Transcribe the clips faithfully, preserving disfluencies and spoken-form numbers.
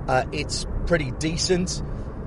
Uh, it's pretty decent.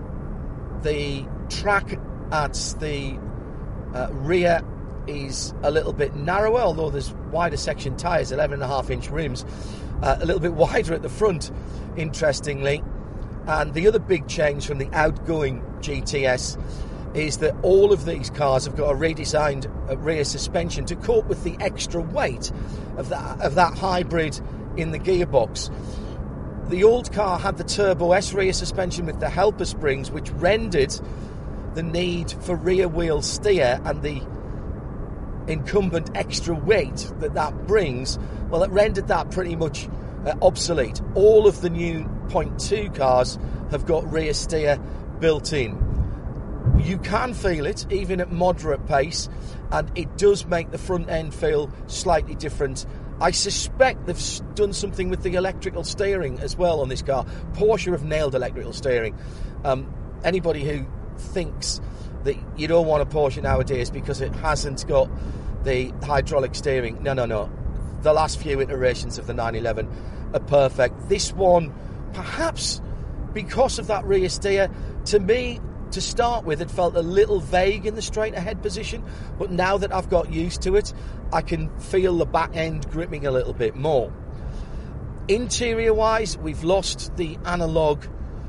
The track at the uh, rear is a little bit narrower, although there's wider section tyres, eleven and a half inch rims, uh, a little bit wider at the front, interestingly. And the other big change from the outgoing G T S is that all of these cars have got a redesigned uh, rear suspension to cope with the extra weight of that, of that hybrid in the gearbox. The old car had the Turbo S rear suspension with the helper springs, which rendered the need for rear wheel steer and the incumbent extra weight that that brings, well, it rendered that pretty much uh, obsolete. All of the new point two cars have got rear steer built in. You can feel it even at moderate pace, and it does make the front end feel slightly different. I suspect they've done something with the electrical steering as well on this car. Porsche have nailed electrical steering. Um, anybody who thinks that you don't want a Porsche nowadays because it hasn't got the hydraulic steering, no, no, no. The last few iterations of the nine eleven are perfect. This one, perhaps because of that rear steer, to me, to start with, it felt a little vague in the straight ahead position, but now that I've got used to it, I can feel the back end gripping a little bit more. Interior wise, we've lost the analog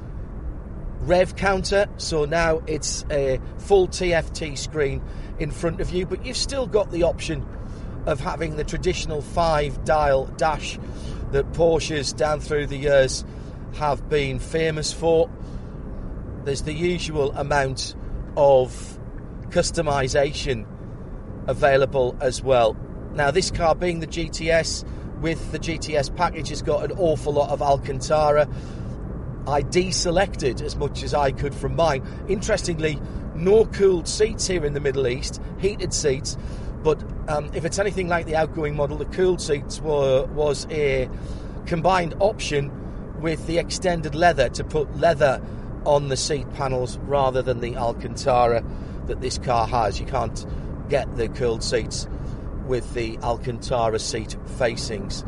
rev counter, so now it's a full T F T screen in front of you, but you've still got the option of having the traditional five dial dash that Porsches down through the years have been famous for. There's the usual amount of customization available as well. Now, this car, being the G T S, with the G T S package, has got an awful lot of Alcantara. I deselected as much as I could from mine. Interestingly, no cooled seats here in the Middle East, heated seats, but um, if it's anything like the outgoing model, the cooled seats were was a combined option with the extended leather to put leather on the seat panels rather than the Alcantara that this car has. You can't get the cooled seats with the Alcantara seat facings.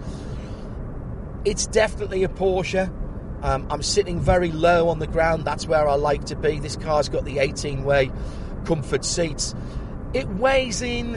It's definitely a Porsche. Um, I'm sitting very low on the ground. That's where I like to be. This car's got the eighteen way comfort seats. It weighs in,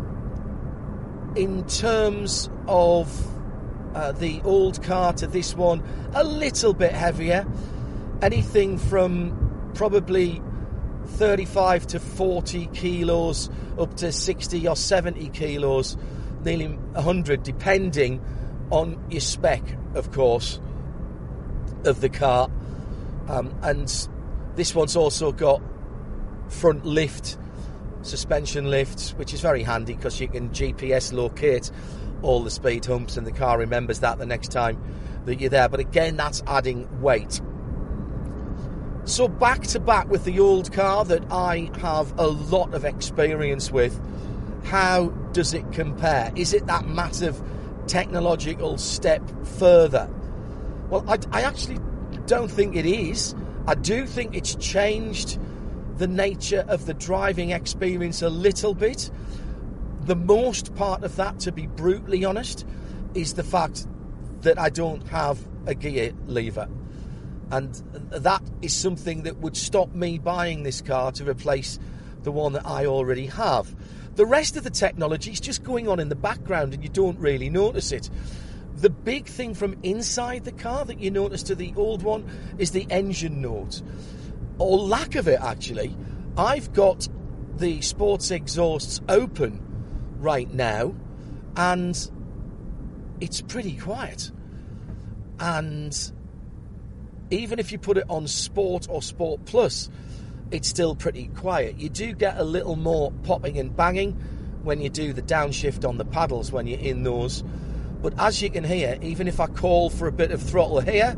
in terms of uh, the old car to this one, a little bit heavier. Anything from probably thirty-five to forty kilos up to sixty or seventy kilos, nearly one hundred, depending on your spec, of course, of the car. Um, and this one's also got front lift, suspension lifts, which is very handy because you can G P S locate all the speed humps and the car remembers that the next time that you're there. But again, that's adding weight. So back to back with the old car that I have a lot of experience with, how does it compare? Is it that massive technological step further? Well, I, I actually don't think it is. I do think it's changed the nature of the driving experience a little bit. The most part of that, to be brutally honest, is the fact that I don't have a gear lever. And that is something that would stop me buying this car to replace the one that I already have. The rest of the technology is just going on in the background and you don't really notice it. The big thing from inside the car that you notice to the old one is the engine note, or lack of it actually. I've got the sports exhausts open right now and it's pretty quiet. And even if you put it on Sport or Sport Plus, it's still pretty quiet. You do get a little more popping and banging when you do the downshift on the paddles when you're in those. But as you can hear, even if I call for a bit of throttle here,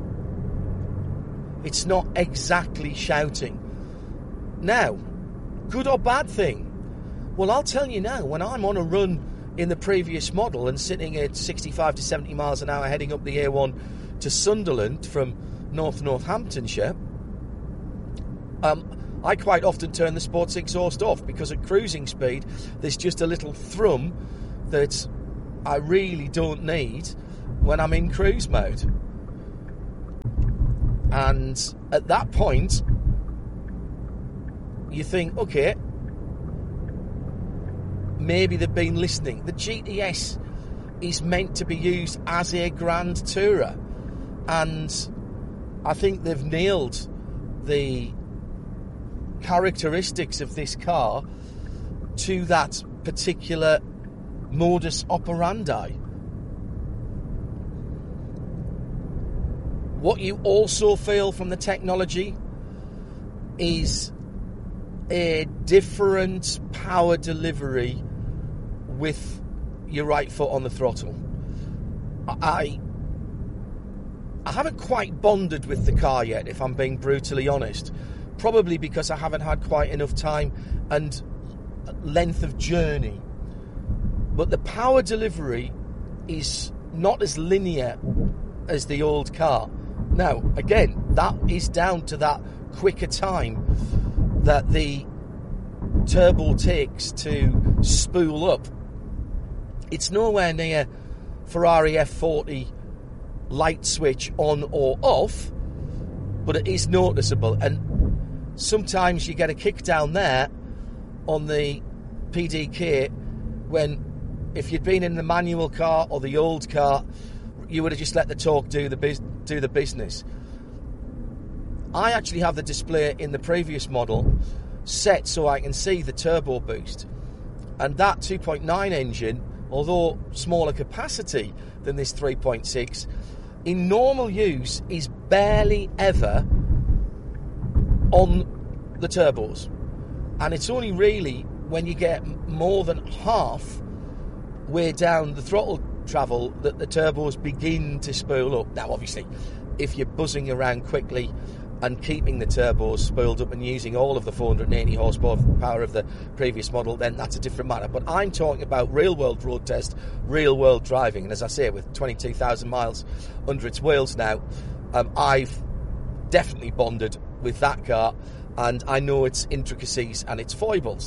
it's not exactly shouting. Now, good or bad thing? Well, I'll tell you now, when I'm on a run in the previous model and sitting at sixty-five to seventy miles an hour heading up the A one to Sunderland from North Northamptonshire, um, I quite often turn the sports exhaust off because at cruising speed there's just a little thrum that I really don't need when I'm in cruise mode. And at that point, you think, okay, maybe they've been listening. The G T S is meant to be used as a Grand Tourer, and I think they've nailed the characteristics of this car to that particular modus operandi. What you also feel from the technology is a different power delivery with your right foot on the throttle. I I haven't quite bonded with the car yet, if I'm being brutally honest. Probably because I haven't had quite enough time and length of journey. But the power delivery is not as linear as the old car. Now, again, that is down to that quicker time that the turbo takes to spool up. It's nowhere near Ferrari F forty light switch on or off, but it is noticeable. And sometimes you get a kick down there on the P D K when, if you'd been in the manual car or the old car, you would have just let the torque do the biz- do the business. I actually have the display in the previous model set so I can see the turbo boost, and that two point nine engine, although smaller capacity than this three point six, in normal use is barely ever on the turbos, and it's only really when you get more than half way down the throttle travel that the turbos begin to spool up. Now, obviously, if you're buzzing around quickly and keeping the turbos spooled up and using all of the four hundred eighty horsepower power of the previous model, then that's a different matter. But I'm talking about real-world road test, real-world driving. And as I say, with twenty-two thousand miles under its wheels now, um, I've definitely bonded with that car, and I know its intricacies and its foibles.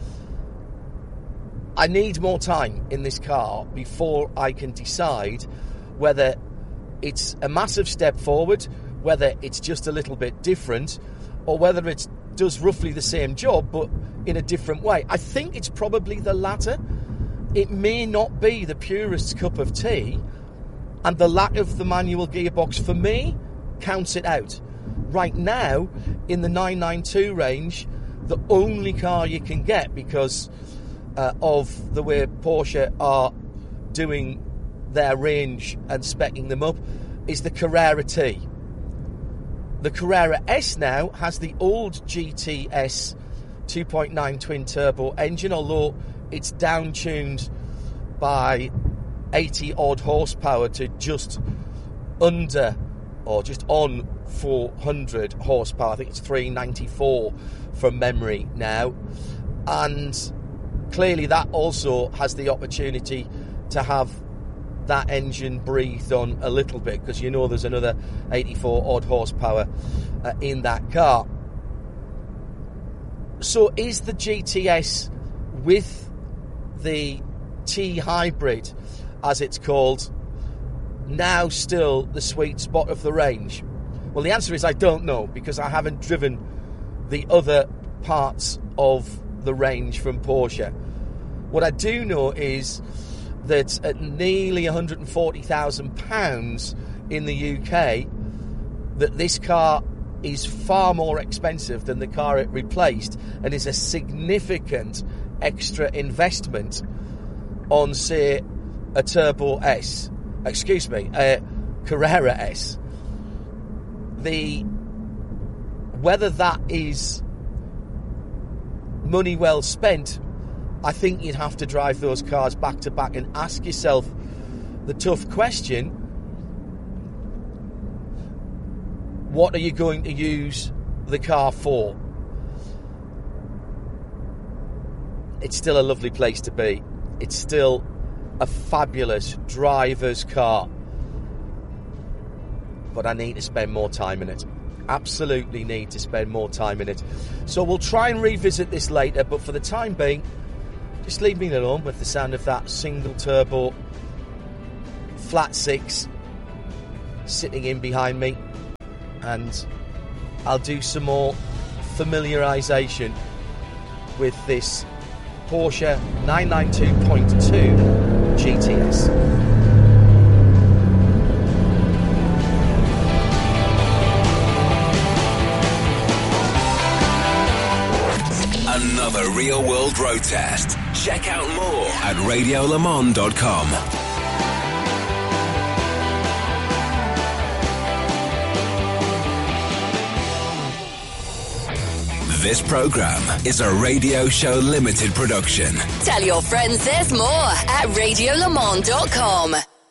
I need more time in this car before I can decide whether it's a massive step forward, whether it's just a little bit different, or whether it does roughly the same job but in a different way. I think it's probably the latter. It may not be the purist's cup of tea, and the lack of the manual gearbox for me counts it out. Right now, in the nine ninety-two range, the only car you can get, because uh, of the way Porsche are doing their range and speccing them up, is the Carrera T. The Carrera S now has the old G T S two point nine twin turbo engine, although it's down-tuned by eighty odd horsepower to just under or just on four hundred horsepower. I think it's three ninety-four from memory now, and clearly that also has the opportunity to have that engine breathed on a little bit, because you know there's another eighty-four odd horsepower uh, in that car. So is the G T S with the T Hybrid, as it's called, now still the sweet spot of the range? Well, the answer is I don't know, because I haven't driven the other parts of the range from Porsche. What I do know is that at nearly one hundred forty thousand pounds in the U K, that this car is far more expensive than the car it replaced, and is a significant extra investment on, say, a Turbo S, excuse me, a Carrera S. The whether that is money well spent, I think you'd have to drive those cars back to back and ask yourself the tough question: what are you going to use the car for? It's still a lovely place to be. It's still a fabulous driver's car. But I need to spend more time in it. Absolutely need to spend more time in it. So we'll try and revisit this later, but for the time being, just leave me alone with the sound of that single turbo flat six sitting in behind me, and I'll do some more familiarisation with this Porsche nine ninety-two point two G T S. Another Real World Road Test. Check out more at radio le mans dot com. This program is a Radio Show Limited production. Tell your friends there's more at radio le mans dot com.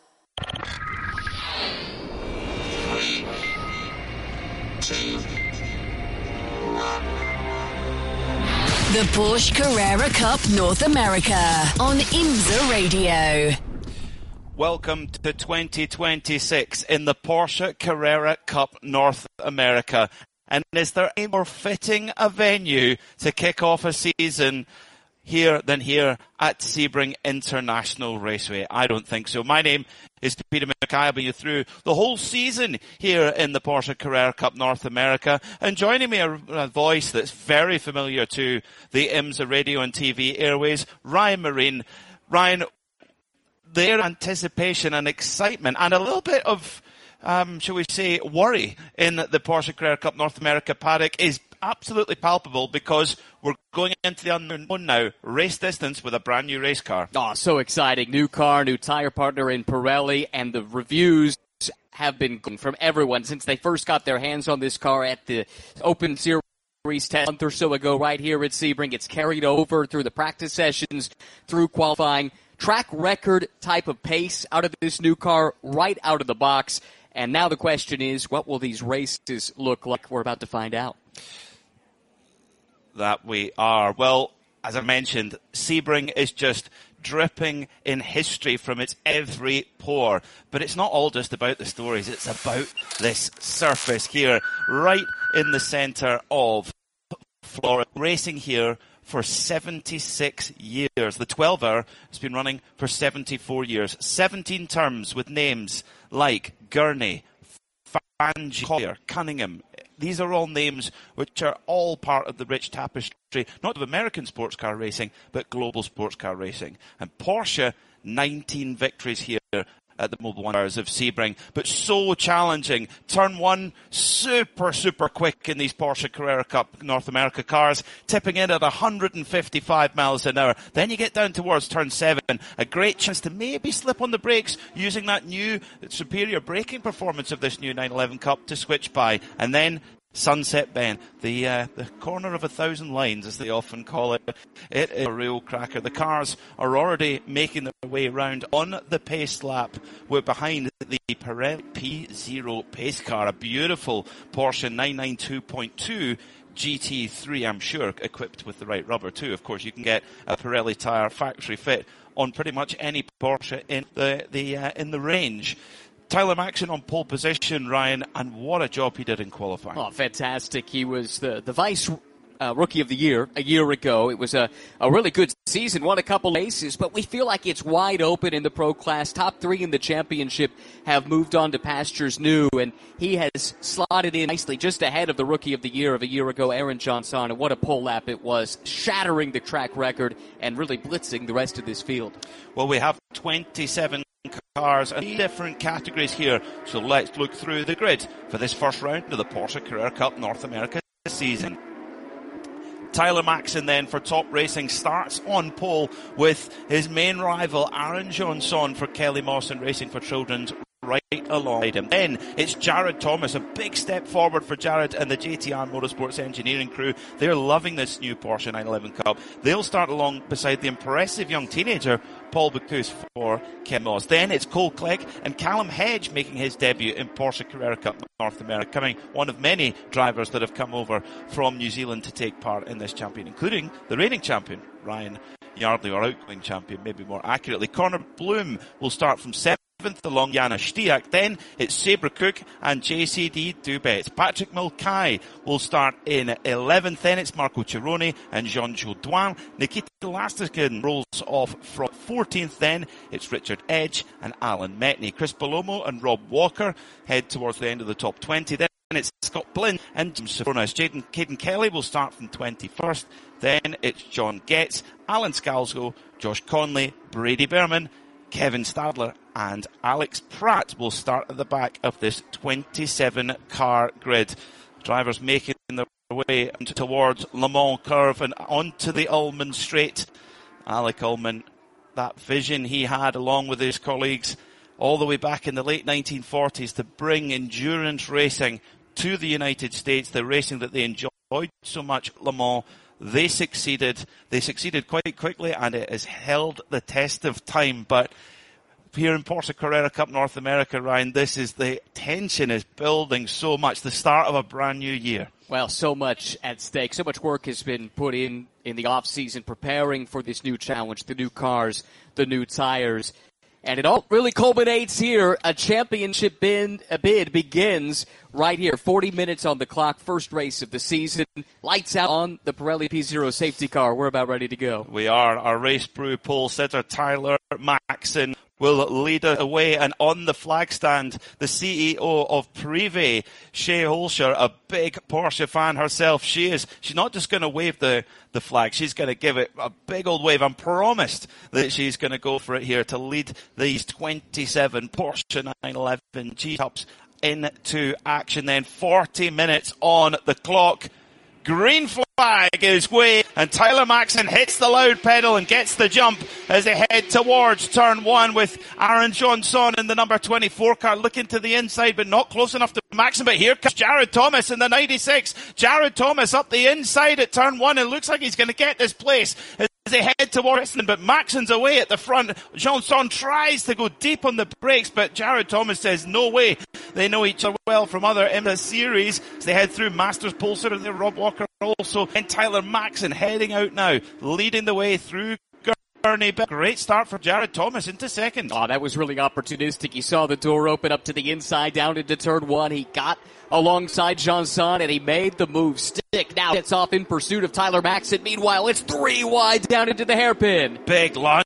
The Porsche Carrera Cup North America on IMSA Radio. Welcome to twenty twenty-six in the Porsche Carrera Cup North America. And is there any more fitting a venue to kick off a season here than here at Sebring International Raceway? I don't think so. My name is Peter Mackay. I'll be through the whole season here in the Porsche Carrera Cup North America. And joining me, a, a voice that's very familiar to the IMSA radio and T V airways, Ryan Marine. Ryan, their anticipation and excitement and a little bit of, um, shall we say, worry in the Porsche Carrera Cup North America paddock is absolutely palpable because we're going into the unknown now. Race distance with a brand new race car. Oh, so exciting. New car, new tire partner in Pirelli, and the reviews have been from everyone since they first got their hands on this car at the Open Series test a month or so ago right here at Sebring. It's carried over through the practice sessions, through qualifying. Track record type of pace out of this new car right out of the box. And now the question is, what will these races look like? We're about to find out. That we are. Well, as I mentioned, Sebring is just dripping in history from its every pore. But it's not all just about the stories. It's about this surface here, right in the centre of Florida. Racing here for seventy-six years. The twelve hour has been running for seventy-four years. seventeen terms with names like Gurney, Fangio, Cunningham. These are all names which are all part of the rich tapestry, not of American sports car racing, but global sports car racing. And Porsche, nineteen victories here at the Mobile One Hours of Sebring, but so challenging. Turn one, super, super quick in these Porsche Carrera Cup North America cars, tipping in at one hundred fifty-five miles an hour. Then you get down towards turn seven, a great chance to maybe slip on the brakes using that new superior braking performance of this new nine eleven Cup to switch by. And then Sunset Bend, the uh, the corner of a thousand lines, as they often call it. It is a real cracker. The cars are already making their way around on the pace lap. We're behind the Pirelli P zero pace car, a beautiful Porsche nine ninety-two point two G T three, I'm sure, equipped with the right rubber too. Of course, you can get a Pirelli tyre factory fit on pretty much any Porsche in the, the uh, in the range. Tyler Maxson on pole position, Ryan, and what a job he did in qualifying. Oh, fantastic. He was the, the vice uh, rookie of the year a year ago. It was a, a really good season, won a couple races, but we feel like it's wide open in the pro class. Top three in the championship have moved on to pastures new, and he has slotted in nicely just ahead of the rookie of the year of a year ago, Aaron Johnson, and what a pole lap it was, shattering the track record and really blitzing the rest of this field. Well, we have twenty-seven cars in different categories here, so let's look through the grid for this first round of the Porsche Carrera Cup North America season. Tyler Maxson then for top racing starts on pole with his main rival Aaron Johnson for Kelly Mawson Racing for Children's right alongside him. Then it's Jared Thomas, a big step forward for Jared and the J T R Motorsports engineering crew. They're loving this new Porsche nine eleven Cup. They'll start along beside the impressive young teenager Paul Bocuse for Ken Moss. Then it's Cole Clegg and Callum Hedge making his debut in Porsche Carrera Cup North America, coming one of many drivers that have come over from New Zealand to take part in this champion, including the reigning champion, Ryan Yardley, or outgoing champion, maybe more accurately. Connor Bloom will start from seventh along Jana Stiak. Then it's Sabre Cook and J C D Dubet. Patrick Mulcahy will start in eleventh. Then it's Marco Cironi and Jean-Jo Douin. Nikita Lastikin rolls off from fourteenth. Then it's Richard Edge and Alan Metney. Chris Palomo and Rob Walker head towards the end of the top twenty. Then it's Scott Blinn and James Sofonis. Jaden Caden Kelly will start from twenty-first. Then it's John Getz, Alan Scalzo, Josh Conley, Brady Berman, Kevin Stadler and Alex Pratt will start at the back of this twenty-seven car grid. Drivers making their way towards Le Mans Curve and onto the Ulmann Straight. Alec Ulmann, that vision he had along with his colleagues all the way back in the late nineteen forties to bring endurance racing to the United States, the racing that they enjoyed so much at Le Mans. They succeeded. They succeeded quite quickly, and it has held the test of time. But here in Porsche Carrera Cup North America, Ryan, this is the tension is building so much. The start of a brand new year. Well, so much at stake. So much work has been put in in the off-season preparing for this new challenge, the new cars, the new tires. And it all really culminates here. A championship bid, a bid begins right here. forty minutes on the clock, first race of the season. Lights out on the Pirelli P zero safety car. We're about ready to go. We are. Our race brew pole sitter, Tyler Maxson, will lead us away. And on the flag stand, the C E O of Privé, Shea Holscher, a big Porsche fan herself. She is. She's not just going to wave the, the flag. She's going to give it a big old wave. I'm promised that she's going to go for it here to lead these twenty-seven Porsche nine eleven G-Cups into action. Then forty minutes on the clock. Green flag is way, and Tyler Maxson hits the loud pedal and gets the jump as they head towards turn one with Aaron Johnson in the number twenty-four car looking to the inside but not close enough to Maxson. But here comes Jared Thomas in the ninety-six. Jared Thomas up the inside at turn one. It looks like he's going to get this place as they head towards them, but Maxson's away at the front. Johnson tries to go deep on the brakes, but Jared Thomas says no way. They know each other well from other in the series as they head through Masters pole sitter there, Rob Walker also, and Tyler Maxson heading out now, leading the way through Gurney. Great start for Jared Thomas into second. Oh, that was really opportunistic. He saw the door open up to the inside, down into turn one. He got alongside Johnson, and he made the move stick. Now gets off in pursuit of Tyler Maxson. Meanwhile, it's three wide down into the hairpin. Big lunge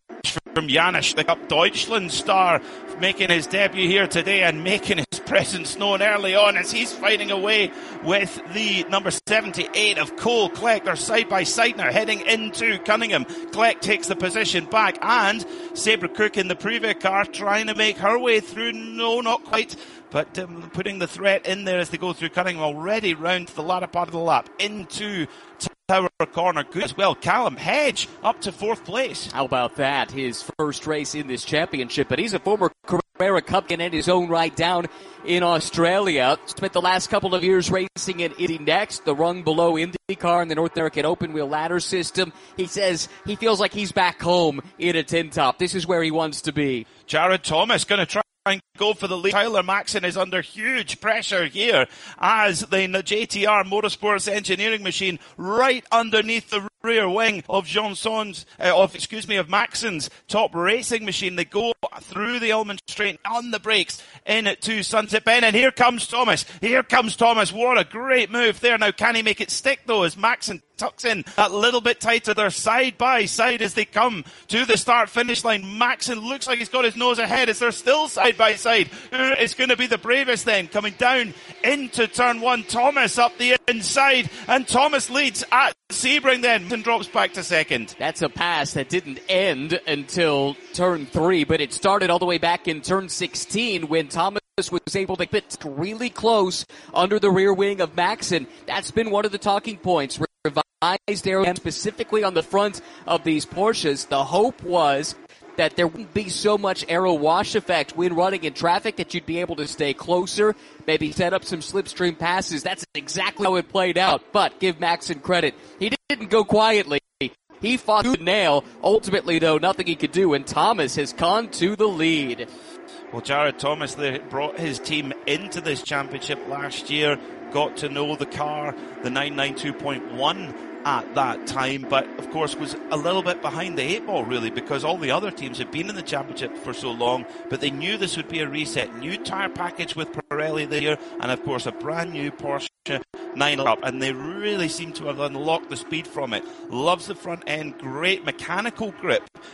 from Janis, the Cup Deutschland star, making his debut here today and making his presence known early on as he's fighting away with the number seventy-eight of Cole Kleck. They're side by side now heading into Cunningham. Kleck takes the position back, and Sabra Cook in the Privé car trying to make her way through. No, not quite, but um, putting the threat in there as they go through Cunningham, already round to the latter part of the lap into Tower Corner. Good as well. Callum Hedge up to fourth place. How about that? His first race in this championship, but he's a former Carrera Cup in his own right down in Australia. Spent the last couple of years racing in Indy Next, the rung below IndyCar in the North American open wheel ladder system. He says he feels like he's back home in a tin top. This is where he wants to be. Jared Thomas going to try and go for the lead. Tyler Maxson is under huge pressure here as the J T R Motorsports engineering machine right underneath the rear wing of Johnson's, uh, of excuse me, of Maxson's top racing machine. They go through the Ulmann Straight on the brakes in to Sunset Bend, and here comes Thomas. Here comes Thomas. What a great move there. Now, can he make it stick though as Maxson tucks in that little bit tighter? They're side by side as they come to the start finish line. Maxson looks like he's got his nose ahead as they're still side by side. Who is going to be the bravest then? Coming down into turn one, Thomas up the inside, and Thomas leads at Sebring then and drops back to second. That's a pass that didn't end until turn three, but it started all the way back in turn sixteen when Thomas was able to get really close under the rear wing of Maxson. That's been one of the talking points. Revised aero specifically on the front of these Porsches. The hope was that there wouldn't be so much aero wash effect when running in traffic, that you'd be able to stay closer, maybe set up some slipstream passes. That's exactly how it played out. But give Maxson credit. He didn't go quietly. He fought to the nail. Ultimately, though, nothing he could do, and Thomas has gone to the lead. Well, Jared Thomas, they brought his team into this championship last year, got to know the car, the nine ninety-two point one at that time, but of course was a little bit behind the eight ball really, because all the other teams had been in the championship for so long, but they knew this would be a reset. New tyre package with Pirelli there, and of course a brand new Porsche nine eleven, and they really seem to have unlocked the speed from it. Loves the front end, great mechanical grip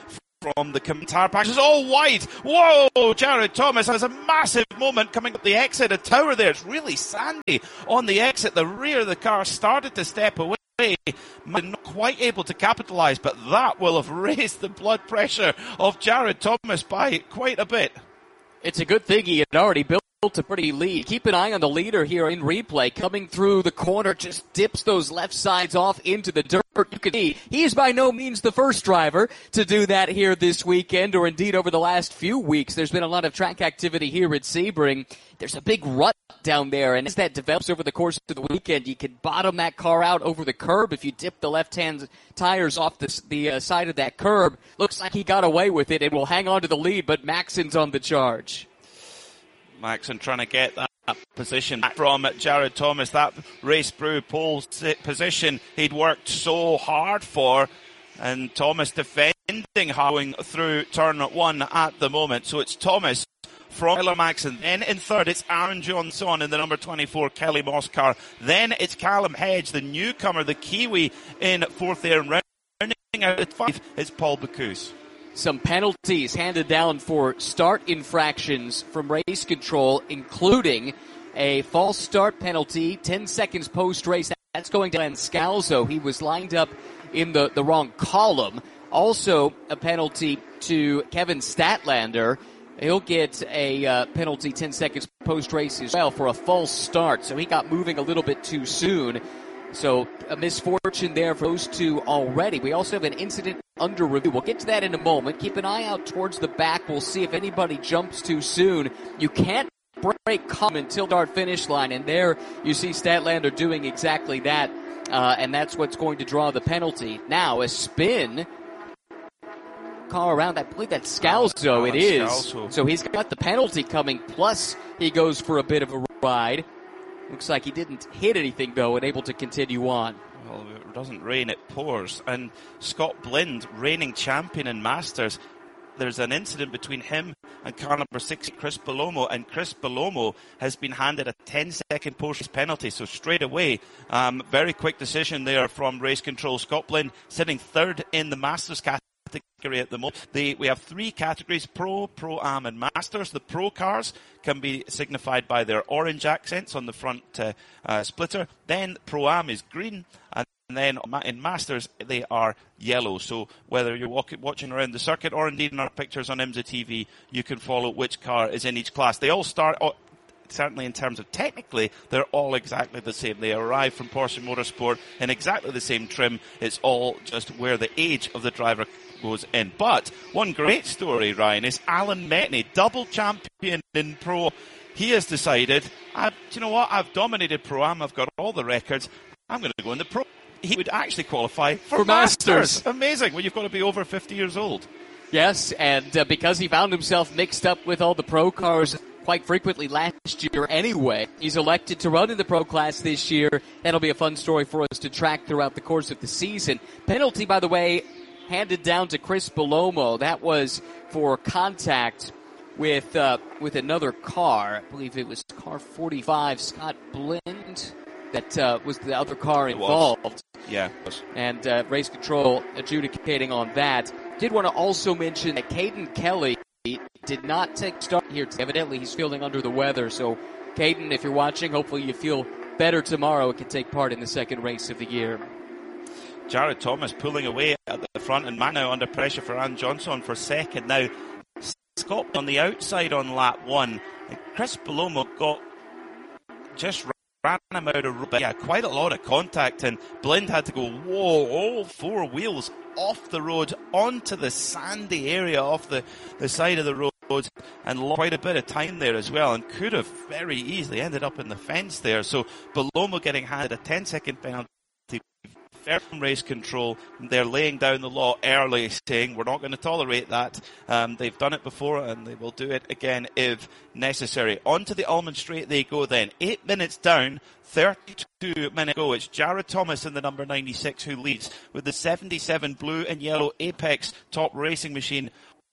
from the entire pack. It's all wide. Whoa! Jared Thomas has a massive moment coming up the exit. A tower there. It's really sandy on the exit. The rear of the car started to step away. Not quite able to capitalise, but that will have raised the blood pressure of Jared Thomas by quite a bit. It's a good thing he had already built a pretty lead. Keep an eye on the leader here in replay. Coming through the corner, just dips those left sides off into the dirt. You can see he's by no means the first driver to do that here this weekend, or indeed over the last few weeks. There's been a lot of track activity here at Sebring. There's a big rut down there, and as that develops over the course of the weekend, you can bottom that car out over the curb if you dip the left-hand tires off the, the uh, side of that curb. Looks like he got away with it and will hang on to the lead, but Maxon's on the charge. Maxon trying to get that position back from Jared Thomas, that race brew pole position he'd worked so hard for, and Thomas defending, going through turn one at the moment. So it's Thomas from Tyler Maxon. Then in third, it's Aaron Johnson in the number twenty-four Kelly Moss car. Then it's Callum Hedge, the newcomer, the Kiwi, in fourth there. And rounding out at five, it's Paul Bocuse. Some penalties handed down for start infractions from race control, including a false start penalty, ten seconds post-race. That's going to Glenn Scalzo. He was lined up in the, the wrong column. Also, a penalty to Kevin Statlander. He'll get a uh, penalty ten seconds post-race as well for a false start. So he got moving a little bit too soon. So a misfortune there for those two already. We also have an incident under review. We'll get to that in a moment. Keep an eye out towards the back. We'll see if anybody jumps too soon. You can't break come until start finish line, and there you see Statlander doing exactly that, uh, and that's what's going to draw the penalty. Now a spin car around. I believe that's Scalzo. Oh, it is. Scalzo. So he's got the penalty coming. Plus he goes for a bit of a ride. Looks like he didn't hit anything, though, and able to continue on. Well, it doesn't rain, it pours. And Scott Blind, reigning champion in Masters, there's an incident between him and car number six, Chris Belomo, and Chris Belomo has been handed a ten-second post-race penalty. So straight away, um, very quick decision there from Race Control. Scott Blind sitting third in the Masters category at the moment. The, we have three categories: Pro, Pro-Am, and Masters. The Pro cars can be signified by their orange accents on the front uh, uh, splitter. Then Pro-Am is green, and then in Masters they are yellow. So whether you're walk, watching around the circuit or indeed in our pictures on IMSA T V, you can follow which car is in each class. They all start... Oh, certainly in terms of technically, they're all exactly the same. They arrive from Porsche Motorsport in exactly the same trim. It's all just where the age of the driver goes in. But one great story, Ryan, is Alan Metney, double champion in Pro. He has decided, I, do you know what, I've dominated Pro-Am, I've got all the records, I'm going to go in the Pro. He would actually qualify for, for Masters. Masters. Amazing. Well, you've got to be over fifty years old. Yes, and uh, because he found himself mixed up with all the Pro cars quite frequently last year anyway, he's elected to run in the Pro class this year. That'll be a fun story for us to track throughout the course of the season. Penalty, by the way, handed down to Chris Belomo. That was for contact with uh, with another car. I believe it was car forty-five, Scott Blind, that uh, was the other car involved. Yeah. And uh, Race Control adjudicating on that. Did want to also mention that Caden Kelly did not take start here. Evidently, he's feeling under the weather. So, Caden, if you're watching, hopefully you feel better tomorrow and can take part in the second race of the year. Jared Thomas pulling away at the front, and man now under pressure for Aaron Johnson for second. Now, Scott on the outside on lap one. And Chris Belomo got just ran him out of road. Yeah, quite a lot of contact, and Blind had to go, whoa, all four wheels off the road onto the sandy area off the, the side of the road, and lost quite a bit of time there as well, and could have very easily ended up in the fence there. So Belomo getting handed a ten second penalty from Race Control. They're laying down the law early, saying we're not going to tolerate that. Um, they've done it before and they will do it again if necessary. On to the Almond Straight they go then. Eight minutes down, thirty-two minutes go. It's Jared Thomas in the number ninety-six who leads with the seventy-seven blue and yellow Apex Top Racing Machine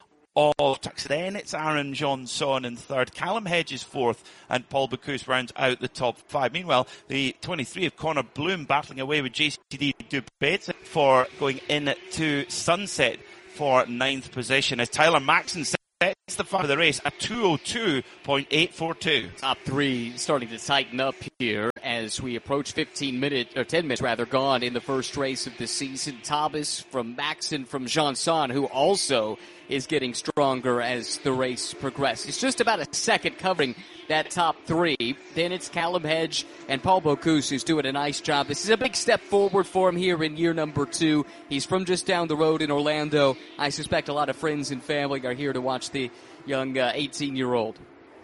of Tux. Then it's Aaron Johnson in third, Callum Hedges fourth, and Paul Bocuse rounds out the top five. Meanwhile, the twenty-three of Connor Bloom battling away with J C D Dubé for going into Sunset for ninth position as Tyler Maxson sets the fun of the race at two oh two point eight four two. Top three starting to tighten up here as we approach fifteen minutes, or ten minutes rather, gone in the first race of the season. Thomas from Maxson from Janson, who also is getting stronger as the race progresses. It's just about a second covering that top three. Then it's Callum Hedge and Paul Bocuse who's doing a nice job. This is a big step forward for him here in year number two. He's from just down the road in Orlando. I suspect a lot of friends and family are here to watch the young uh, eighteen-year-old.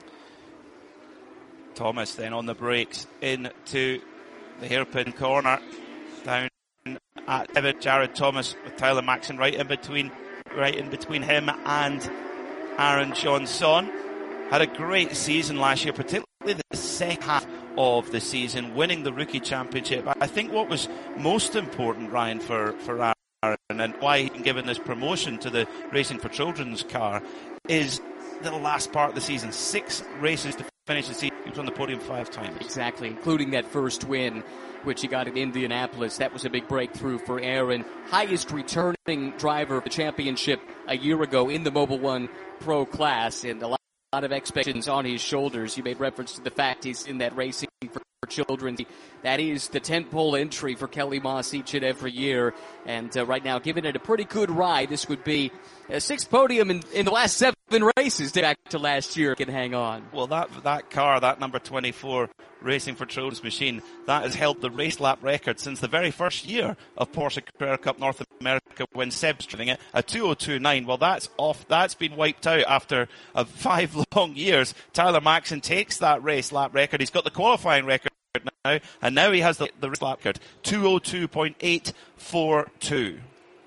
Thomas then on the brakes into the hairpin corner. Down at Jared Thomas with Tyler Maxson right in between right in between him and Aaron Johnson. Had a great season last year, particularly the second half of the season, winning the rookie championship. I think what was most important, Ryan, for, for Aaron, and why he's been given this promotion to the Racing for Children's car, is the last part of the season. Six races to finish the season. He was on the podium five times. Exactly, including that first win, which he got in Indianapolis. That was a big breakthrough for Aaron. Highest returning driver of the championship a year ago in the Mobil one Pro class, and a lot A lot of expectations on his shoulders. You made reference to the fact he's in that Racing for Children. That is the tentpole entry for Kelly Moss each and every year. And uh, right now, giving it a pretty good ride. This would be a sixth podium in, in the last seven races back to last year. Can hang on. Well, that that car, that number twenty-four Racing for Children's machine, that has held the race lap record since the very first year of Porsche Carrera Cup North America when Seb's driving it, a two oh two nine. Well, that's off. That's been wiped out after uh, five long years. Tyler Maxson takes that race lap record. He's got the qualifying record now, and now he has the, the race lap record, two oh two point eight four two.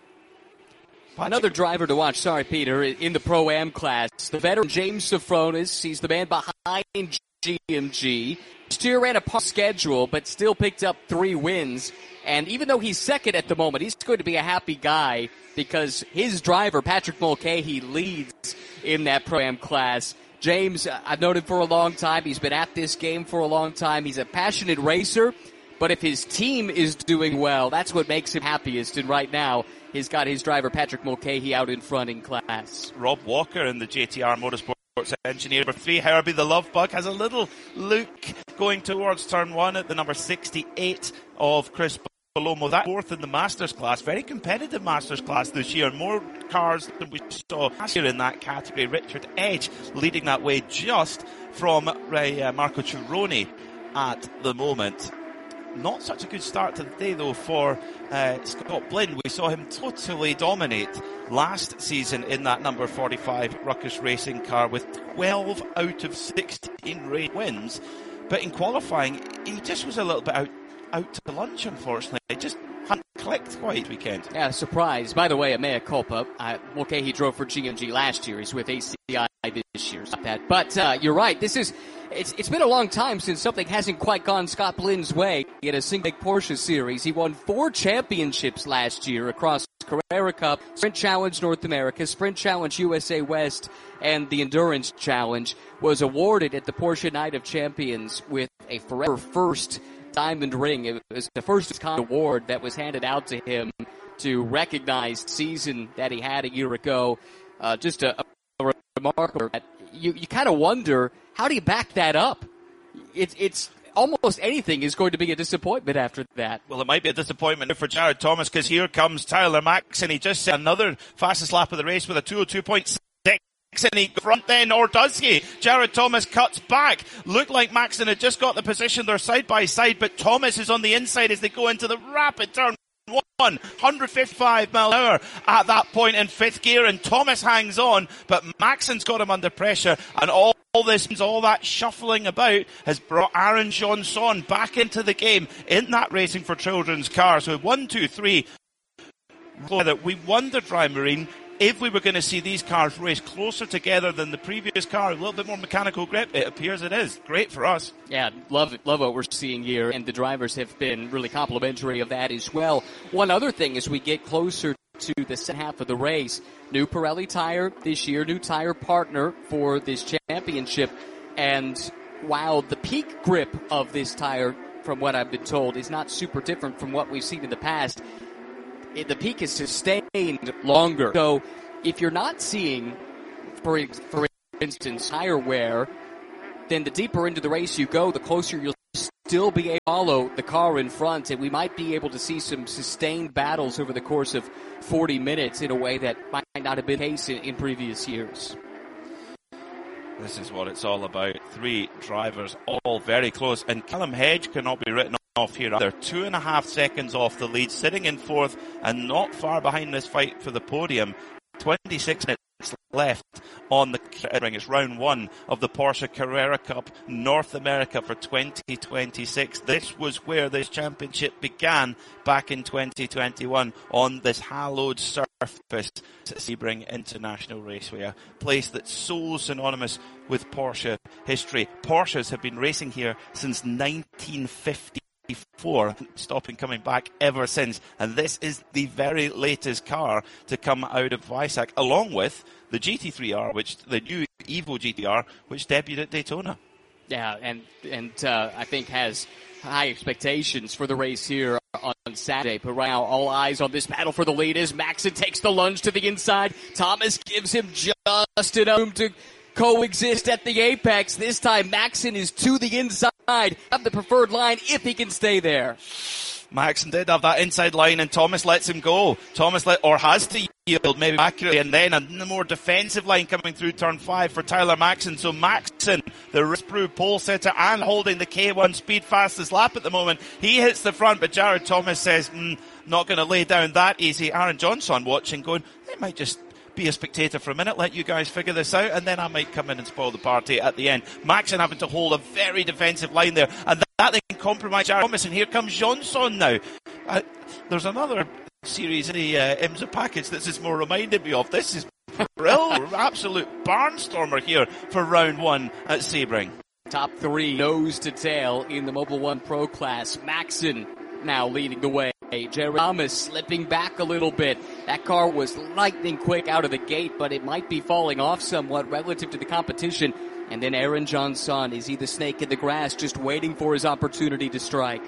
Another driver to watch, sorry, Peter, in the Pro-Am class, the veteran James Sofronis. He's the man behind G M G. Last year ran a par schedule, but still picked up three wins. And even though he's second at the moment, he's going to be a happy guy because his driver, Patrick Mulcahy, leads in that Pro-Am class. James, I've known him for a long time. He's been at this game for a long time. He's a passionate racer. But if his team is doing well, that's what makes him happiest. And right now, he's got his driver, Patrick Mulcahy, out in front in class. Rob Walker in the J T R Motorsports engineer. Number three, Herbie the Love Bug, has a little look going towards turn one at the number sixty-eight of Chris Palomo. That fourth in the Masters class. Very competitive Masters class this year. More cars than we saw last year in that category. Richard Edge leading that way just from uh, Marco Cironi at the moment. Not such a good start to the day, though, for uh, Scott Blinn. We saw him totally dominate last season in that number forty-five Ruckus Racing car with twelve out of sixteen race wins. But in qualifying, he just was a little bit out, out to lunch, unfortunately. It just hadn't clicked quite weekend. Yeah, surprise. By the way, a mea culpa. Uh, okay, he drove for G M G last year. He's with A C I this year. Not that. But uh, you're right. This is... It's, it's been a long time since something hasn't quite gone Scott Blinn's way in a single Porsche series. He won four championships last year across Carrera Cup, Sprint Challenge North America, Sprint Challenge U S A West, and the Endurance Challenge. Was awarded at the Porsche Night of Champions with a forever first diamond ring. It was the first kind of award that was handed out to him to recognize the season that he had a year ago. Uh, just a, a remarkable. You, you kind of wonder, how do you back that up? It's, it's almost anything is going to be a disappointment after that. Well, it might be a disappointment for Jared Thomas because here comes Tyler Maxson. He just set another fastest lap of the race with a two oh two point six. And he front then, or does he? Jared Thomas cuts back. Looked like Maxson had just got the position. They're side by side, but Thomas is on the inside as they go into the rapid turn. One, one fifty-five mile an hour at that point in fifth gear, and Thomas hangs on, but Maxson's got him under pressure, and all, all this, all that shuffling about has brought Aaron Johnson back into the game in that Racing for Children's car. So one, two, three. We wondered, Ryan Marine, if we were going to see these cars race closer together than the previous car, a little bit more mechanical grip. It appears it is. Great for us. Yeah, love it. Love what we're seeing here, and the drivers have been really complimentary of that as well. One other thing as we get closer to the second half of the race, new Pirelli tire this year, new tire partner for this championship, and while the peak grip of this tire, from what I've been told, is not super different from what we've seen in the past, It, the peak is sustained longer. So if you're not seeing, for, for instance, tire wear, then the deeper into the race you go, the closer you'll still be able to follow the car in front, and we might be able to see some sustained battles over the course of forty minutes in a way that might not have been the case in, in previous years. This is what it's all about. Three drivers, all very close, and Callum Hedge cannot be written off here. They're two and a half seconds off the lead, sitting in fourth and not far behind this fight for the podium. twenty-six minutes left on the ring. It's round one of the Porsche Carrera Cup North America for twenty twenty-six. This was where this championship began back in twenty twenty-one on this hallowed surface at Sebring International Raceway, a place that's so synonymous with Porsche history. Porsches have been racing here since nineteen fifty-four, stopping coming back ever since, and this is the very latest car to come out of Weissach, along with the G T three R, which the new Evo G T R, which debuted at Daytona. Yeah, and and uh, I think has high expectations for the race here on Saturday. But right now, all eyes on this battle for the lead as Maxon takes the lunge to the inside. Thomas gives him just enough room to coexist at the apex. This time, Maxon is to the inside of the preferred line if he can stay there. Maxon did have that inside line, and Thomas lets him go. Thomas let, or has to yield, maybe accurately, and then a more defensive line coming through turn five for Tyler Maxon. So Maxon, the Risbro pole sitter and holding the K one speed fastest lap at the moment, he hits the front, but Jared Thomas says, mm, not going to lay down that easy. Aaron Johnson watching, going, it might just be a spectator for a minute, let you guys figure this out, and then I might come in and spoil the party at the end. Maxon having to hold a very defensive line there, and that then compromised Jared Thomas, and here comes Johnson now. Uh, there's another series in the uh, IMSA package that this more reminded me of. This is brilliant, absolute barnstormer here for round one at Sebring. Top three, nose to tail in the Mobil one Pro class. Maxon now leading the way. Jared Thomas slipping back a little bit. That car was lightning quick out of the gate, but it might be falling off somewhat relative to the competition. And then Aaron Johnson, is he the snake in the grass, just waiting for his opportunity to strike?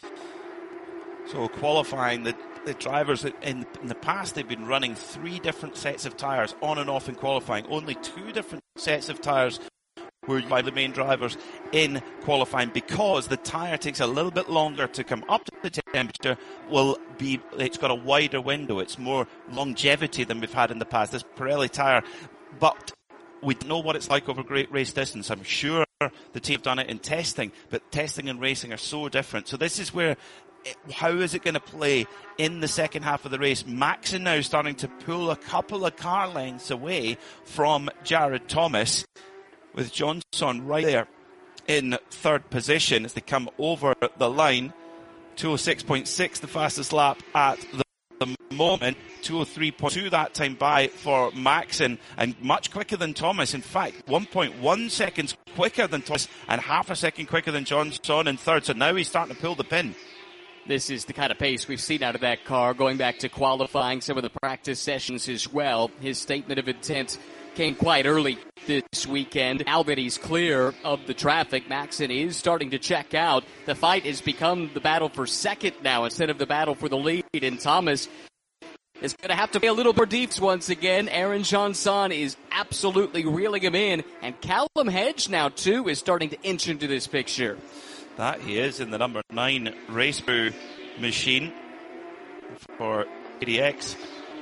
So qualifying, the, the drivers in, in the past, they've been running three different sets of tyres on and off in qualifying. Only two different sets of tyres were used by the main drivers in qualifying, because the tyre takes a little bit longer to come up to the temperature. Will be, it's got a wider window. It's more longevity than we've had in the past, this Pirelli tyre. But we don't know what it's like over great race distance. I'm sure the team have done it in testing, but testing and racing are so different. So this is where, how is it going to play in the second half of the race? Maxon now starting to pull a couple of car lengths away from Jared Thomas, with Johnson right there in third position as they come over the line. two oh six point six, the fastest lap at the, the moment. two oh three point two that time by for Maxon, and much quicker than Thomas. In fact, one point one seconds quicker than Thomas and half a second quicker than Johnson in third. So now he's starting to pull the pin. This is the kind of pace we've seen out of that car, going back to qualifying, some of the practice sessions as well. His statement of intent came quite early this weekend. Now that he's clear of the traffic, Maxon is starting to check out. The fight has become the battle for second now instead of the battle for the lead, and Thomas is going to have to play a little more deep once again. Aaron Johnson is absolutely reeling him in, and Callum Hedge now, too, is starting to inch into this picture. That he is in the number nine Racebrew machine for A D X.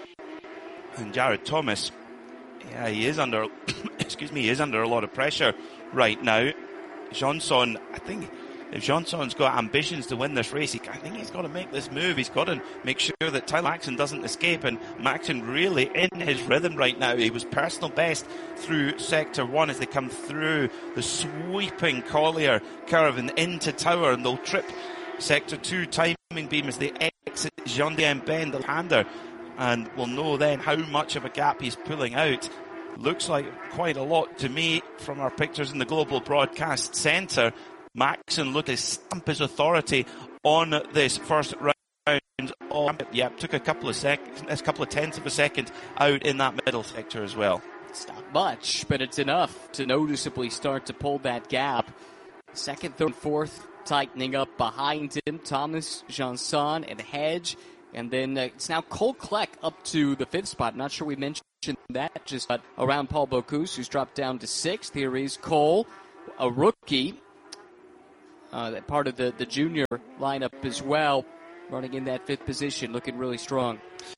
And Jared Thomas, yeah, he is under, excuse me, he is under a lot of pressure right now. Johnson, I think if Johnson's got ambitions to win this race, he, I think he's got to make this move. He's got to make sure that Tyler Maxon doesn't escape, and Maxon really in his rhythm right now. He was personal best through sector one as they come through the sweeping Collier curve and into Tower, and they'll trip sector two timing beam as they exit Jean-Dien Bend, the hander, and we'll know then how much of a gap he's pulling out. Looks like quite a lot to me from our pictures in the Global Broadcast Centre. Maxon looked to stamp his authority on this first round. Oh, yeah, took a couple of seconds, a couple of tenths of a second out in that middle sector as well. It's not much, but it's enough to noticeably start to pull that gap. Second, third, fourth tightening up behind him. Thomas, Johnson, and Hedge. And then uh, it's now Cole Kleck up to the fifth spot. Not sure we mentioned that. Just uh, around Paul Bocuse, who's dropped down to sixth. Here is Cole, a rookie, uh, that part of the, the junior lineup as well, running in that fifth position, looking really strong.